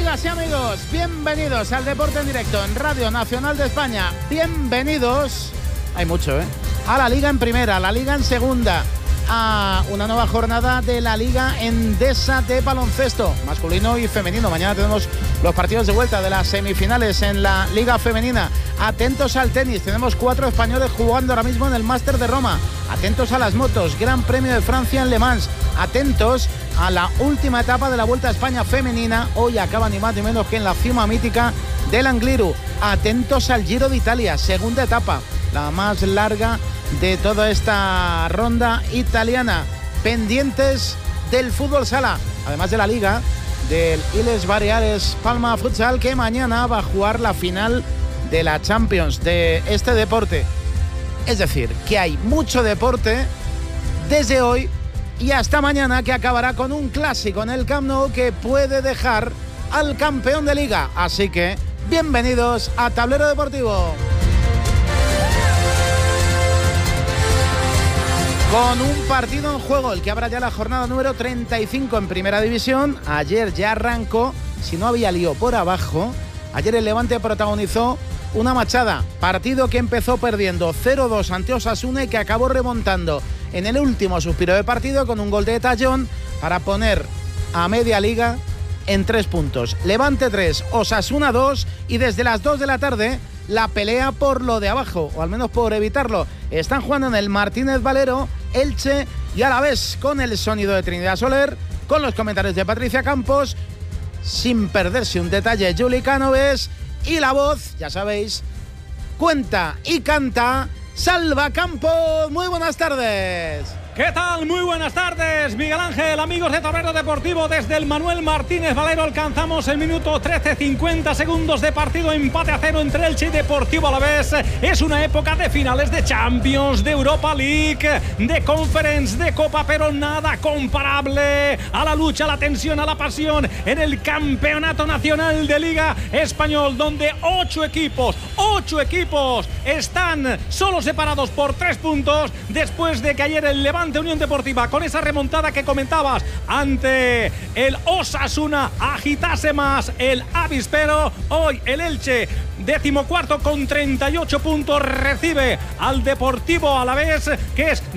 Amigas y amigos, bienvenidos al Deporte en Directo en Radio Nacional de España. Bienvenidos, hay mucho, a la Liga en Primera, a la Liga en Segunda, a una nueva jornada de la Liga Endesa de baloncesto, masculino y femenino. Mañana tenemos los partidos de vuelta de las semifinales en la Liga Femenina. Atentos al tenis, tenemos 4 españoles jugando ahora mismo en el Máster de Roma. Atentos a las motos, Gran Premio de Francia en Le Mans. Atentos a la última etapa de la Vuelta a España femenina. Hoy acaba ni más ni menos que en la cima mítica del Angliru. Atentos al Giro de Italia, segunda etapa, la más larga de toda esta ronda italiana. Pendientes del fútbol sala, además de la Liga, del Illes Baleares Palma Futsal, que mañana va a jugar la final de la Champions de este deporte. Es decir, que hay mucho deporte desde hoy y hasta mañana, que acabará con un clásico en el Camp Nou que puede dejar al campeón de Liga. Así que, bienvenidos a Tablero Deportivo. Con un partido en juego, el que habrá ya la jornada número 35 en Primera División. Ayer ya arrancó, si no había lío por abajo. Ayer el Levante protagonizó una machada, partido que empezó perdiendo 0-2 ante Osasuna y que acabó remontando en el último suspiro de partido con un gol de Tallón para poner a media liga en 3 puntos. Levante 3, Osasuna 2, y desde las 2 de la tarde la pelea por lo de abajo, o al menos por evitarlo. Están jugando en el Martínez Valero, Elche y Alavés, con el sonido de Trinidad Soler, con los comentarios de Patricia Campos, sin perderse un detalle Juli Canoves, y la voz, ya sabéis, cuenta y canta Salva Campos. Muy buenas tardes. ¿Qué tal? Muy buenas tardes, Miguel Ángel, amigos de Tablero Deportivo. Desde el Manuel Martínez Valero alcanzamos el minuto 13, 50 segundos de partido, empate a 0 entre Elche y Deportivo Alavés. Es una época de finales de Champions, de Europa League, de Conference, de Copa, pero nada comparable a la lucha, a la tensión, a la pasión en el Campeonato Nacional de Liga Español, donde 8 equipos están solo separados por 3 puntos después de que ayer el Levante Unión Deportiva, con esa remontada que comentabas ante el Osasuna, agitase más el avispero. Hoy el Elche, 14º con 38 puntos, recibe al Deportivo Alavés, que es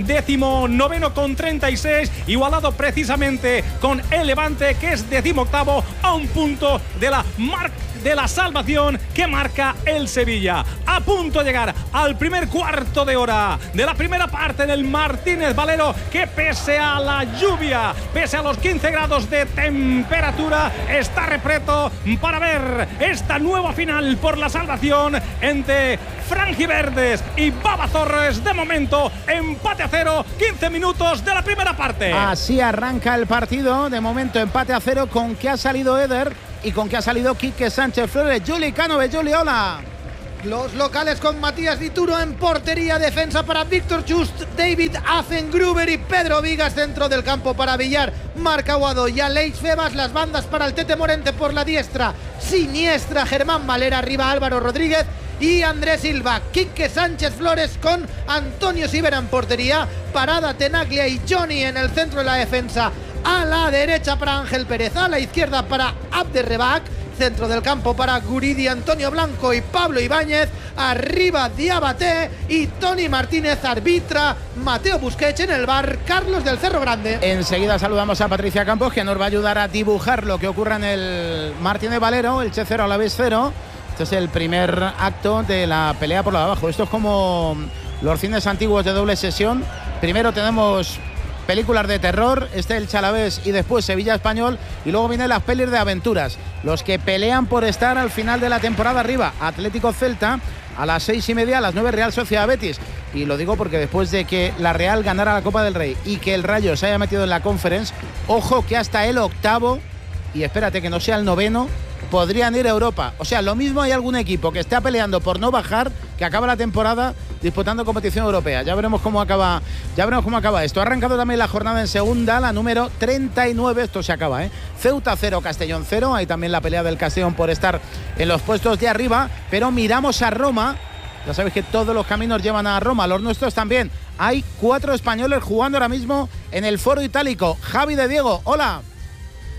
19º con 36, igualado precisamente con el Levante, que es 18º a un punto de la marca de la salvación que marca el Sevilla. A punto de llegar al primer cuarto de hora de la primera parte en el Martínez Valero, que pese a la lluvia, pese a los 15 grados de temperatura, está repleto para ver esta nueva final por la salvación entre franjiverdes y Babazorres. De momento, empate a 0, 15 minutos de la primera parte. Así arranca el partido, de momento empate a 0, con que ha salido Eder y con que ha salido Quique Sánchez Flores. Juli Canoves, Juli, hola. Los locales con Matías Dituro en portería, defensa para Víctor Just, David Azengruber y Pedro Vigas, centro del campo para Villar, Marc Aguado y Aleix Febas, las bandas para el Tete Morente por la diestra, siniestra Germán Valera, arriba Álvaro Rodríguez y Andrés Silva. Quique Sánchez Flores con Antonio Sivera en portería, Parada, Tenaglia y Johnny en el centro de la defensa. A la derecha para Ángel Pérez, a la izquierda para Abderrebak, centro del campo para Guridi, Antonio Blanco y Pablo Ibáñez, arriba Diabaté y Tony Martínez, arbitra Mateo Busquets, en el bar Carlos del Cerro Grande. Enseguida saludamos a Patricia Campos, que nos va a ayudar a dibujar lo que ocurre en el Martínez Valero, el Che 0 Alavés 0. Este es el primer acto de la pelea por lo de abajo. Esto es como los cines antiguos de doble sesión. Primero tenemos películas de terror, el Alavés y después Sevilla Español, y luego vienen las pelis de aventuras, los que pelean por estar al final de la temporada arriba. Atlético Celta a las 6:30, a las 9 Real Sociedad Betis, y lo digo porque después de que la Real ganara la Copa del Rey y que el Rayo se haya metido en la Conference, ojo que hasta el 8º, y espérate que no sea el 9º, podrían ir a Europa. O sea, lo mismo hay algún equipo que está peleando por no bajar, que acaba la temporada disputando competición europea. Ya veremos cómo acaba esto. Ha arrancado también la jornada en segunda, la número 39. Esto se acaba, Ceuta 0, Castellón 0. Hay también la pelea del Castellón por estar en los puestos de arriba. Pero miramos a Roma. Ya sabéis que todos los caminos llevan a Roma, los nuestros también. Hay 4 españoles jugando ahora mismo en el Foro Itálico. Javi de Diego, hola.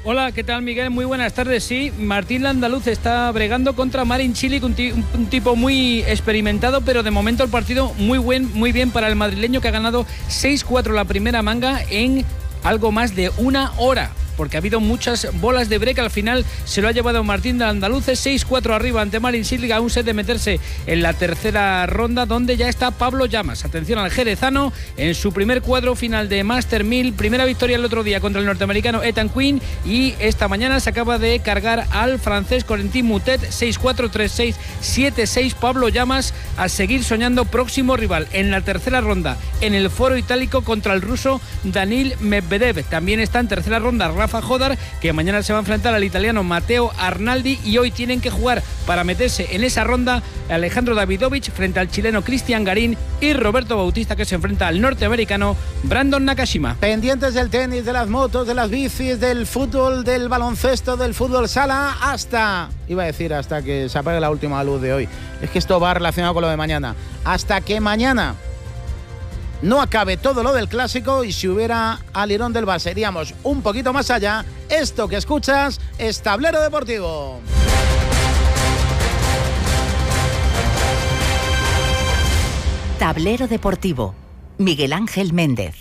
Hola, ¿qué tal, Miguel? Muy buenas tardes. Sí, Martín Landaluz está bregando contra Marin Cilic, un tipo muy experimentado, pero de momento el partido muy bien para el madrileño, que ha ganado 6-4 la primera manga en algo más de una hora, porque ha habido muchas bolas de break. Al final se lo ha llevado Martín de Andaluces, 6-4 arriba ante Marin Cilic, a un set de meterse en la tercera ronda, donde ya está Pablo Llamas. Atención al jerezano en su primer cuadro final de Master 1000, primera victoria el otro día contra el norteamericano Ethan Quinn, y esta mañana se acaba de cargar al francés Corentin Moutet, 6-4, 3-6, 7-6. Pablo Llamas a seguir soñando próximo rival en la tercera ronda en el foro itálico contra el ruso Danil Medvedev. También está en tercera ronda Rafa Jodar, que mañana se va a enfrentar al italiano Matteo Arnaldi, y hoy tienen que jugar para meterse en esa ronda Alejandro Davidovich frente al chileno Cristian Garín y Roberto Bautista, que se enfrenta al norteamericano Brandon Nakashima. Pendientes del tenis, de las motos, de las bicis, del fútbol, del baloncesto, del fútbol sala, hasta que se apague la última luz de hoy. Es que esto va relacionado con lo de mañana. Hasta que mañana no acabe todo lo del clásico, y si hubiera alirón del Barça iríamos un poquito más allá. Esto que escuchas es Tablero Deportivo. Tablero Deportivo. Miguel Ángel Méndez.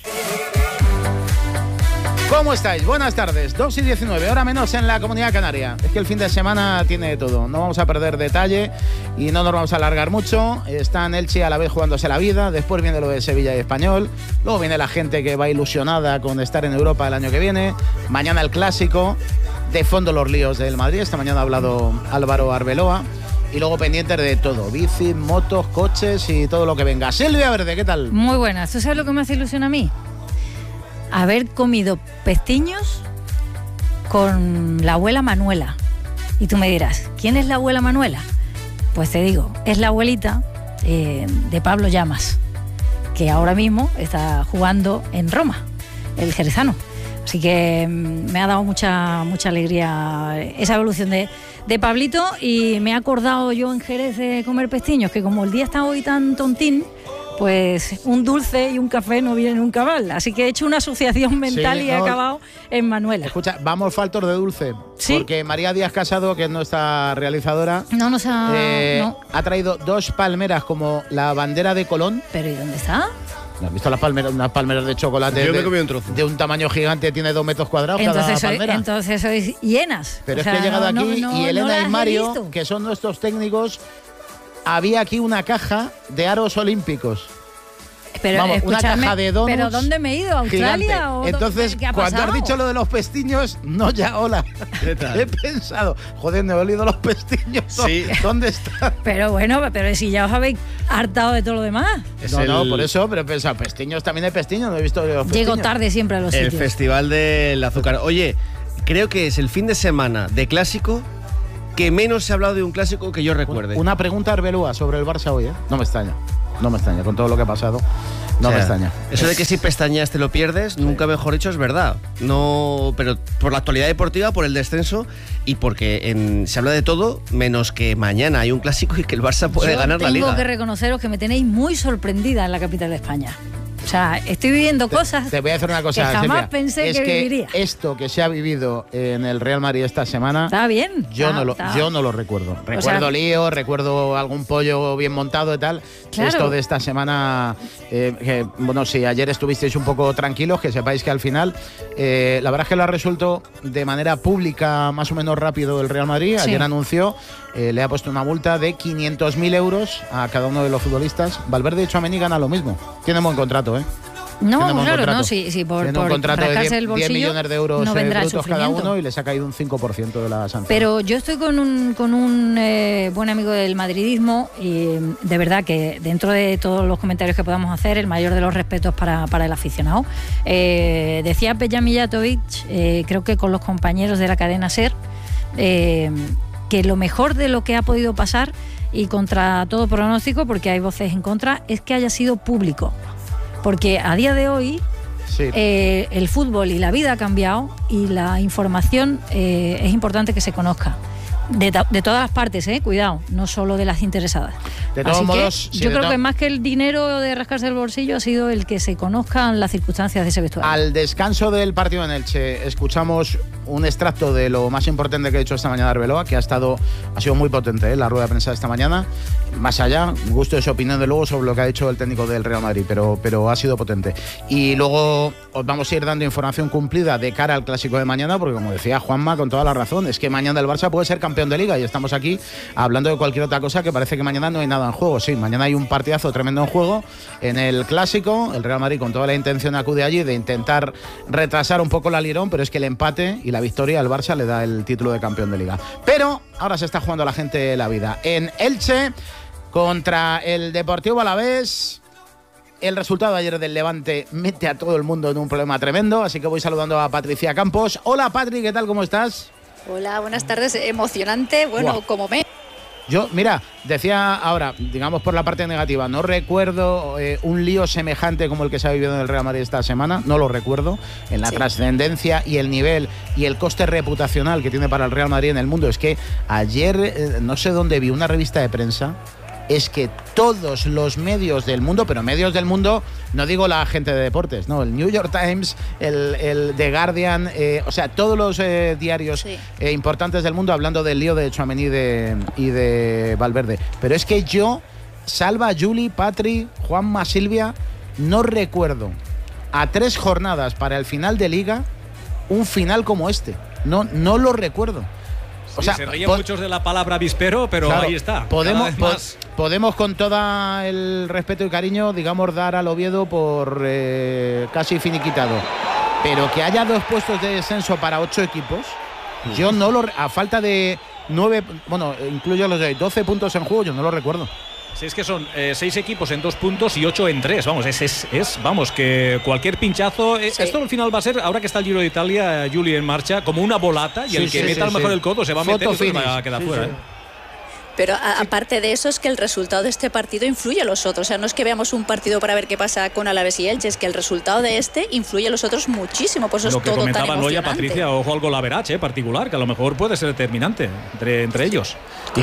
¿Cómo estáis? Buenas tardes. 2:19, hora menos en la Comunidad Canaria. Es que el fin de semana tiene de todo. No vamos a perder detalle y no nos vamos a alargar mucho. Están Elche y Alavés jugándose la vida. Después viene lo de Sevilla y Español. Luego viene la gente que va ilusionada con estar en Europa el año que viene. Mañana el clásico. De fondo los líos del Madrid. Esta mañana ha hablado Álvaro Arbeloa. Y luego pendientes de todo. Bicis, motos, coches y todo lo que venga. Silvia Verde, ¿qué tal? Muy buenas. ¿Tú sabes lo que me hace ilusión a mí? Haber comido pestiños con la abuela Manuela. Y tú me dirás, ¿quién es la abuela Manuela? Pues te digo, es la abuelita de Pablo Llamas, que ahora mismo está jugando en Roma, el jerezano. Así que me ha dado mucha alegría esa evolución de Pablito, y me he acordado yo en Jerez de comer pestiños, que como el día está hoy tan tontín, pues un dulce y un café no vienen nunca mal. Así que he hecho una asociación mental y he acabado en Manuela. Escucha, vamos faltos de dulce. ¿Sí? Porque María Díaz Casado, que es nuestra realizadora, no ha traído 2 palmeras como la bandera de Colón. ¿Pero y dónde está? ¿Has visto las palmeras? Unas palmeras de chocolate. Yo me comí un trozo. De un tamaño gigante, tiene 2 metros cuadrados cada palmera. Entonces sois hienas. Pero es que he llegado aquí y Elena y Mario, que son nuestros técnicos, había aquí una caja de aros olímpicos. Pero vamos, una caja de donuts. ¿Pero dónde me he ido? ¿A Australia? ¿O entonces, cuando has dicho lo de los pestiños, no ya, hola. ¿Qué tal? He pensado, joder, me he olido los pestiños. Sí. ¿Dónde están? Pero bueno, pero si ya os habéis hartado de todo lo demás. No, por eso, pero he pensado, pestiños, también hay pestiños, no he visto los pestiños. Llego tarde siempre a los sitios. El Festival del Azúcar. Oye, creo que es el fin de semana de clásico que menos se ha hablado de un clásico que yo recuerde. Una pregunta a Arbeloa sobre el Barça hoy, ¿eh? No me extraña, con todo lo que ha pasado. No me extraña. Eso de que si pestañas te lo pierdes, nunca mejor dicho, es verdad. No, pero por la actualidad deportiva, por el descenso y porque se habla de todo, menos que mañana hay un clásico y que el Barça puede ganar la Liga. Tengo que reconoceros que me tenéis muy sorprendida en la capital de España. O sea, estoy viviendo cosas. Te voy a decir una cosa, que jamás Silvia. pensé que viviría. Esto que se ha vivido en el Real Madrid esta semana. Está bien. Yo no lo recuerdo. Recuerdo lío, recuerdo algún pollo bien montado y tal. Claro. Esto de esta semana, bueno, si ayer estuvisteis un poco tranquilos, que sepáis que al final, la verdad es que lo ha resuelto de manera pública más o menos rápido el Real Madrid. Sí. Ayer anunció, le ha puesto una multa de 500.000 euros a cada uno de los futbolistas. Valverde y Tchouaméni ganan lo mismo. Tienen buen contrato, ¿eh? No, claro, no, sí, por un contrato de 10 millones de euros no vendrá brutos cada sufrimiento. uno, y les ha caído un 5% de la sanción. Pero yo estoy con un buen amigo del madridismo, y de verdad que dentro de todos los comentarios que podamos hacer, el mayor de los respetos para el aficionado. Decía Peja Mijatovic, creo que con los compañeros de la cadena SER, que lo mejor de lo que ha podido pasar, y contra todo pronóstico, porque hay voces en contra, es que haya sido público. Porque a día de hoy sí, el fútbol y la vida ha cambiado, y la información es importante que se conozca. De todas las partes, cuidado, no solo de las interesadas. De todos modos, yo creo que más que el dinero de rascarse el bolsillo ha sido el que se conozcan las circunstancias de ese vestuario. Al descanso del partido en Elche escuchamos un extracto de lo más importante que ha hecho esta mañana Arbeloa, que ha sido muy potente, la rueda de prensa de esta mañana. Más allá, gusto de su opinión de luego sobre lo que ha dicho el técnico del Real Madrid, pero ha sido potente. Y luego os vamos a ir dando información cumplida de cara al clásico de mañana, porque como decía Juanma, con toda la razón, es que mañana el Barça puede ser campeón de Liga y estamos aquí hablando de cualquier otra cosa, que parece que mañana no hay nada en juego. Sí, mañana hay un partidazo tremendo en juego en el clásico. El Real Madrid con toda la intención acude allí de intentar retrasar un poco el alirón, pero es que el empate y la victoria al Barça le da el título de campeón de Liga. Pero ahora se está jugando la gente la vida. En Elche, contra el Deportivo Alavés, el resultado de ayer del Levante mete a todo el mundo en un problema tremendo, así que voy saludando a Patricia Campos. Hola Patri, ¿qué tal? ¿Cómo estás? Hola, buenas tardes. Emocionante, bueno, wow. Como me... Yo, mira, decía ahora, digamos por la parte negativa, no recuerdo un lío semejante como el que se ha vivido en el Real Madrid esta semana, no lo recuerdo, en la trascendencia y el nivel y el coste reputacional que tiene para el Real Madrid en el mundo. Es que ayer, no sé dónde vi una revista de prensa, es que todos los medios del mundo, pero medios del mundo, no digo la gente de deportes, no, el New York Times, el The Guardian, o sea, todos los diarios importantes del mundo hablando del lío de Tchouaméni y de Valverde. Pero es que yo, Salva, Juli, Patri, Juanma, Silvia, no recuerdo a 3 jornadas para el final de Liga un final como este. No lo recuerdo. Sí, o sea, se ríen muchos de la palabra avispero, pero claro, ahí está. Podemos con todo el respeto y cariño, digamos, dar al Oviedo por casi finiquitado. Pero que haya 2 puestos de descenso para 8 equipos, yo no lo... A falta de 9, bueno, incluyo los de 12 puntos en juego, yo no lo recuerdo. Sí, es que son 6 equipos en 2 puntos y 8 en 3. Vamos, vamos, que cualquier pinchazo. Sí. Esto al final va a ser, ahora que está el Giro de Italia, Juli, en marcha, como una volata y el que meta al mejor el codo se va a meter y se va a quedar fuera. Pero aparte de eso, es que el resultado de este partido influye a los otros. O sea, no es que veamos un partido para ver qué pasa con Alavés y Elche, es que el resultado de este influye a los otros muchísimo. Por eso es todo tan emocionante. Lo que comentaba Noia, Patricia, ojo al golaveraje particular, que a lo mejor puede ser determinante entre ellos.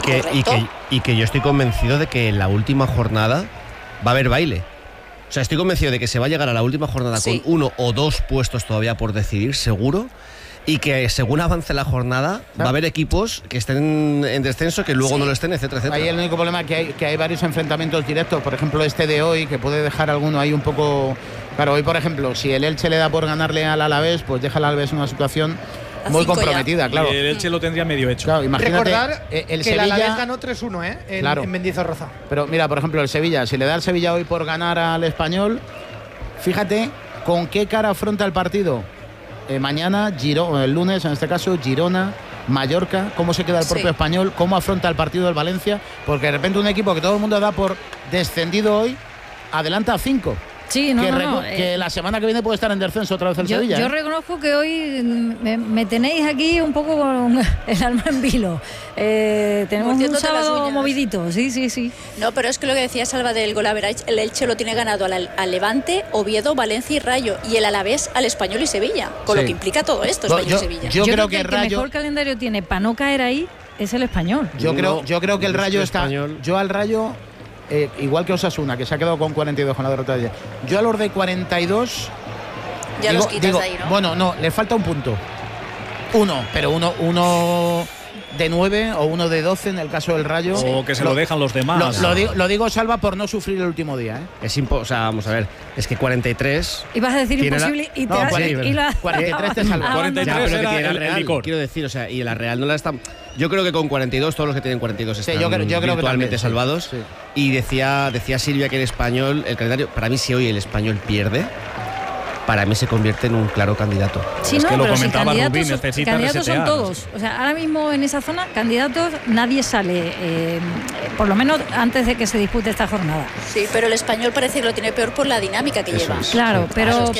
Y que yo estoy convencido de que en la última jornada va a haber baile. O sea, estoy convencido de que se va a llegar a la última jornada con 1 o 2 puestos todavía por decidir, seguro. Y que según avance la jornada va a haber equipos que estén en descenso, que luego no lo estén, etcétera, etcétera. Ahí el único problema es que hay varios enfrentamientos directos. Por ejemplo, este de hoy, que puede dejar alguno ahí un poco... Claro, hoy, por ejemplo, si el Elche le da por ganarle al Alavés, pues deja al Alavés en una situación muy comprometida, ya. Claro. Y el Elche lo tendría medio hecho. Claro, imagínate, recordar que Sevilla, el Alavés ganó 3-1 en Mendizorroza. Pero mira, por ejemplo, el Sevilla, si le da al Sevilla hoy por ganar al Español, fíjate con qué cara afronta el partido. Mañana, el lunes, en este caso, Girona, Mallorca, cómo se queda el propio Español, cómo afronta el partido del Valencia, porque de repente un equipo que todo el mundo da por descendido hoy, adelanta a 5. Sí, que la semana que viene puede estar en descenso otra vez el Sevilla. Yo reconozco que hoy me tenéis aquí un poco con el alma en vilo. Tenemos un sábado movidito, sí. No, pero es que lo que decía Salva del golaverage, el Elche lo tiene ganado al Levante, Oviedo, Valencia y Rayo, y el Alavés al Español y Sevilla, con lo que implica todo esto, Español y Sevilla. Yo creo que el Rayo, mejor calendario tiene para no caer ahí es el Español. Yo creo que el Rayo está... Yo al Rayo... igual que Osasuna, que se ha quedado con 42 con la derrota de ayer. Yo a los de 42 ya los quitas de ahí, ¿no? Bueno, no, le falta un punto. Pero uno de 9 o uno de 12 en el caso del Rayo. O que se lo dejan los demás. Lo digo, Salva, por no sufrir el último día. O sea, vamos a ver, es que 43... Ibas a decir imposible y te 43 te salva. 43 era el Real, quiero decir, o sea, y la Real no la está... Yo creo que con 42, todos los que tienen 42 están yo creo virtualmente que salvados. Sí. Y decía Silvia que el Español, el calendario, para mí si hoy el Español pierde, para mí se convierte en un claro candidato. Sí, es no, que lo pero comentaba si candidatos son todos. O sea, ahora mismo en esa zona, candidatos, nadie sale, por lo menos antes de que se dispute esta jornada. Sí, pero el Español parece que lo tiene peor por la dinámica que lleva. Claro, pero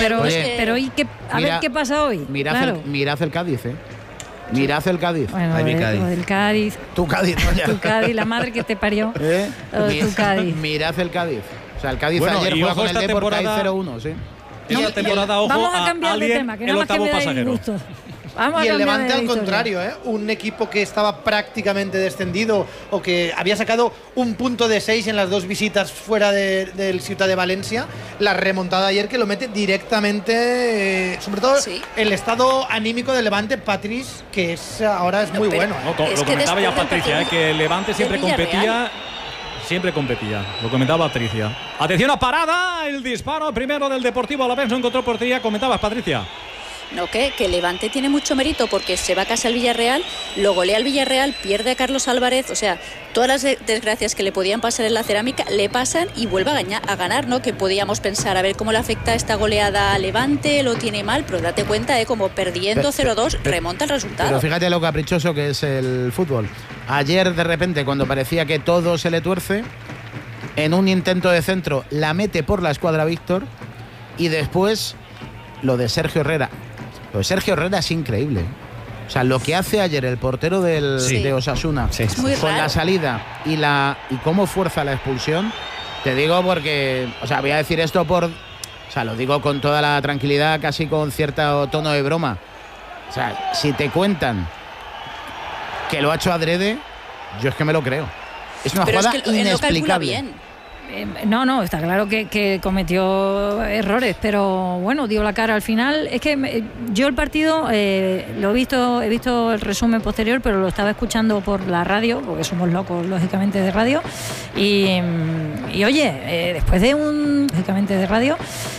ver qué pasa hoy. Mirad el Cádiz, Mirad el Cádiz. Bueno, mi Cádiz. El Cádiz. Tu Cádiz, ¿no? Tu Cádiz, la madre que te parió. Tu Cádiz. Mirad el Cádiz. O sea, el Cádiz ayer juega con el Depor, hay 0-1, sí. Esta temporada, ojo, vamos a cambiar de tema, que no más que me da disgusto. Vamos y a el cambiar Levante de al historia. contrario, un equipo que estaba prácticamente descendido o que había sacado un punto de 6 en las 2 visitas fuera del Ciutat de Valencia, la remontada ayer que lo mete directamente, sobre todo el estado anímico del Levante, Patrice, que ahora es muy bueno. Lo comentaba ya Patricia, que el Levante siempre competía. Siempre competía, lo comentaba Patricia. Atención a parada, el disparo primero del Deportivo Alavés, no encontró portería, comentabas Patricia. No, que el Levante tiene mucho mérito porque se va a casa al Villarreal, lo golea al Villarreal, pierde a Carlos Álvarez, o sea, todas las desgracias que le podían pasar en la cerámica le pasan y vuelve a ganar, ¿no? Que podíamos pensar, a ver cómo le afecta esta goleada a Levante, lo tiene mal, pero date cuenta, como perdiendo 0-2, remonta el resultado. Pero fíjate lo caprichoso que es el fútbol. Ayer, de repente, cuando parecía que todo se le tuerce, en un intento de centro la mete por la escuadra Víctor y después lo de Sergio Herrera. Lo de Sergio Herrera es increíble. O sea, lo que hace ayer el portero de Osasuna con la salida y cómo fuerza la expulsión, te digo porque, o sea, voy a decir esto lo digo con toda la tranquilidad, casi con cierto tono de broma. O sea, si te cuentan que lo ha hecho adrede, yo es que me lo creo. Es una jugada inexplicable. No, está claro que cometió errores, pero bueno, dio la cara al final. Es que yo el partido lo he visto el resumen posterior, pero lo estaba escuchando por la radio, porque somos locos, lógicamente, de radio. Y oye, después de un... Lógicamente de radio.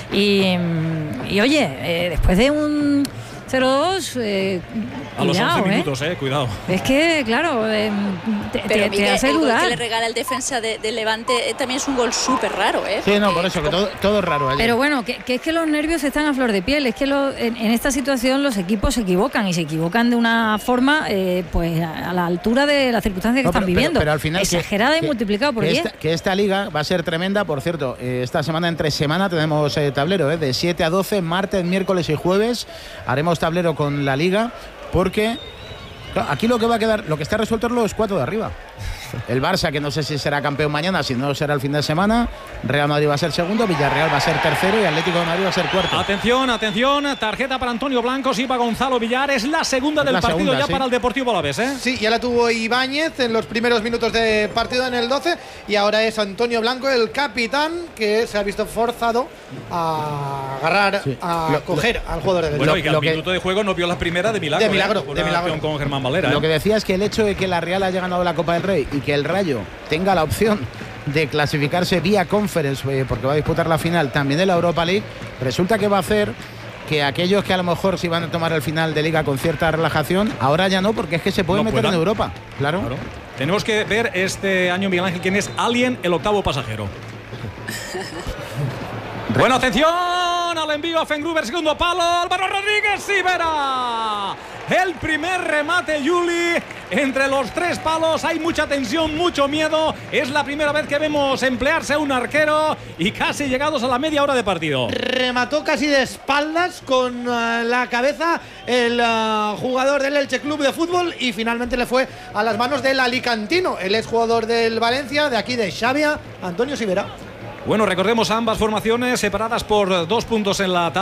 Y oye, después de un 0-2... a los 11 minutos, cuidado. Es que, claro, pero Miguel, te hace el dudar. gol que le regala el defensa de Levante también es un gol súper raro, Sí, no, por eso, que todo es raro ayer. Pero bueno, que es que los nervios están a flor de piel. Es que en esta situación los equipos se equivocan y se equivocan de una forma pues a la altura de las circunstancias que están viviendo. Pero al final exagerada y multiplicado por 10. Que esta liga va a ser tremenda. Por cierto, esta semana, entre semana, tenemos tablero de 7 a 12, martes, miércoles y jueves. Haremos tablero con la liga porque aquí lo que va a quedar, lo que está resuelto es los 4 de arriba. El Barça, que no sé si será campeón mañana, si no será el fin de semana. Real Madrid va a ser segundo, Villarreal va a ser tercero y Atlético de Madrid va a ser cuarto. Atención, tarjeta para Antonio Blanco, sí, para Gonzalo Villar. Es la segunda del partido para el Deportivo Alavés, Sí, ya la tuvo Ibáñez en los primeros minutos de partido en el 12 y ahora es Antonio Blanco, el capitán, que se ha visto forzado a agarrar, coger al jugador del Bueno, y que al minuto de juego no vio la primera de milagro. De milagro. Con Germán Valera. Lo que decía es que el hecho de que la Real haya ganado la Copa del Rey y que el Rayo tenga la opción de clasificarse vía Conference, porque va a disputar la final también de la Europa League, resulta que va a hacer que aquellos que a lo mejor se iban a tomar el final de Liga con cierta relajación, ahora ya no, porque es que se pueden meter en Europa. Claro. Tenemos que ver este año, Miguel Ángel, quién es Alien, el octavo pasajero. Bueno, atención al envío a Fengruber, segundo palo, Álvaro Rodríguez y Vera. El primer remate, Juli, entre los 3 palos. Hay mucha tensión, mucho miedo. Es la primera vez que vemos emplearse a un arquero y casi llegados a la media hora de partido. Remató casi de espaldas con la cabeza el jugador del Elche Club de Fútbol y finalmente le fue a las manos del alicantino, el exjugador del Valencia, de aquí de Xavia, Antonio Sivera. Bueno, recordemos ambas formaciones separadas por 2 puntos en la tabla.